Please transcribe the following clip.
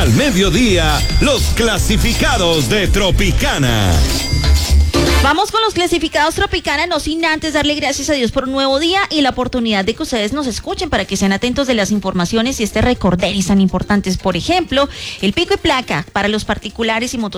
Al mediodía, los clasificados de Tropicana. Vamos con los clasificados Tropicana, no sin antes darle gracias a Dios por un nuevo día y la oportunidad de que ustedes nos escuchen para que sean atentos de las informaciones y recorderis tan importantes. Por ejemplo, el pico y placa para los particulares y motociclistas